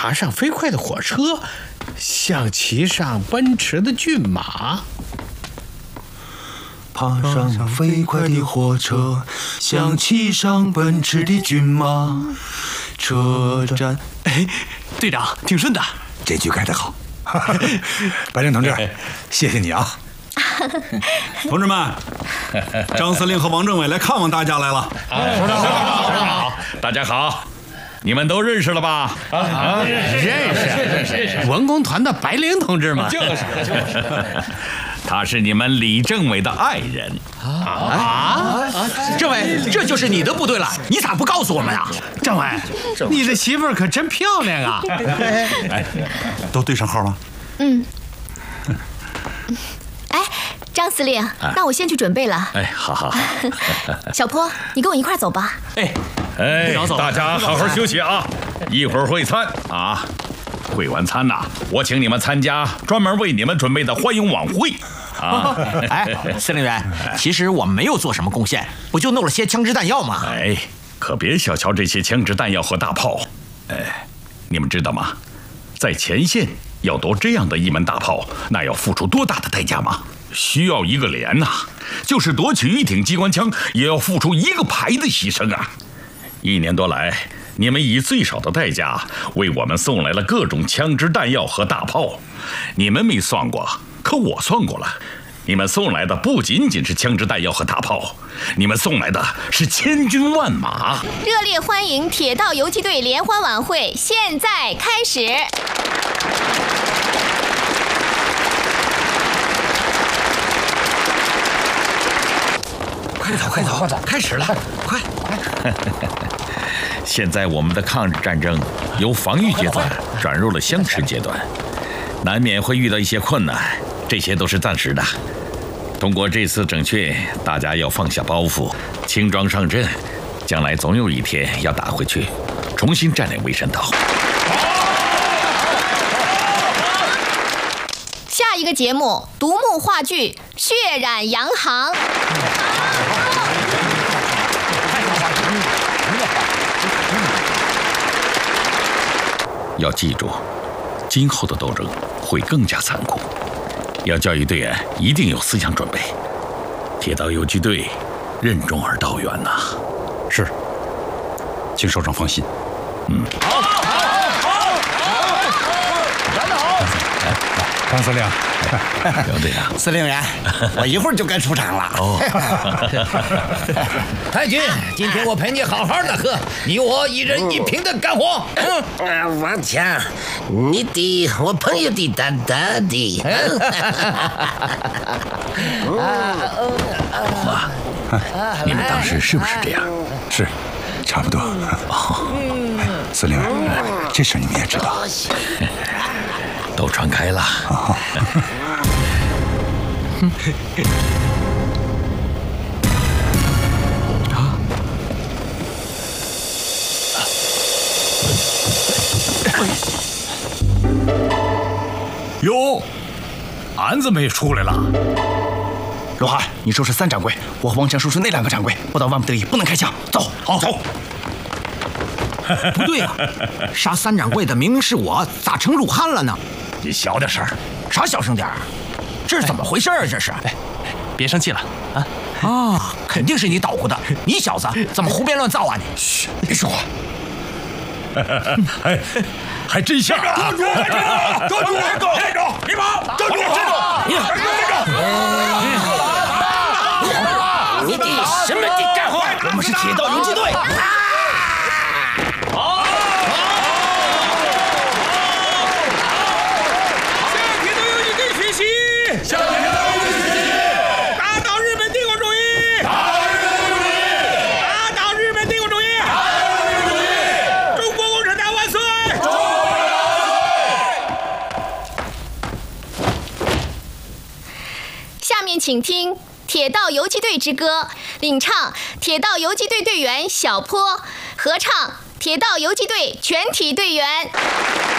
爬上飞快的火车，像骑上奔驰的骏马。 爬上飞快的火车，像骑上奔驰的骏马。车站， 哎，队长挺顺的， 这句改得好。白灵同志，谢谢你啊！ 同志们，张司令和王政委来看望大家来了。 首长好，大家好，你们都认识了吧？ 认识，文工团的白灵同志嘛。 就是。他是你们李政委的爱人。 政委，这就是你的部队了，你咋不告诉我们呀？ 政委，你的媳妇儿可真漂亮啊！ 哎，都对上号了。 哎，张司令，那我先去准备了。 哎，好。 小坡，你跟我一块走吧。 哎，大家好好休息啊，一会儿会餐啊。会完餐呐，我请你们参加专门为你们准备的欢迎晚会。 哎，司令员，其实我们没有做什么贡献，不就弄了些枪支弹药吗？ 哎，可别小瞧这些枪支弹药和大炮。你们知道吗？在前线要夺这样的一门大炮，那要付出多大的代价吗？需要一个连呐，就是夺取一挺机关枪，也要付出一个排的牺牲啊。1年多来，你们以最少的代价为我们送来了各种枪支弹药和大炮。你们没算过，可我算过了。你们送来的不仅仅是枪支弹药和大炮，你们送来的是千军万马。 热烈欢迎铁道游击队联欢晚会，现在开始。 快走，开始了，快！ 现在我们的抗日战争由防御阶段转入了相持阶段，难免会遇到一些困难，这些都是暂时的。通过这次整训，大家要放下包袱，轻装上阵，将来总有一天要打回去，重新占领魏山岛。 下一个节目，独幕话剧《血染洋行》。 要记住，今后的斗争会更加残酷，要教育队员一定有思想准备。铁道游击队任重而道远呐。 是，请首长放心。张司令， 刘队长， 司令员，我一会儿就该出场了。 太君，今天我陪你好好的喝，你我一人一瓶的干货。 王强，你的我朋友的大大的。 你们当时是不是这样？ 是，差不多。司令员，这事你们也知道。 都传开了。 哟，俺怎么也出来了？罗汉，你收拾3掌柜，我和王强收拾那2个掌柜。不到万不得已，不能开枪。走，好走。不对啊，杀3掌柜的明明是我，咋成鲁汉了呢？你小点声，啥小声点儿？这是怎么回事啊？这是！别生气了啊！肯定是你捣鼓的，你小子怎么胡编乱造啊你？嘘，别说话。 还真像啊！ 站住！别跑！站住！ 你的什么的干活？ 我们是铁道游击队。 请听《铁道游击队之歌》，领唱铁道游击队队员小坡，合唱铁道游击队全体队员。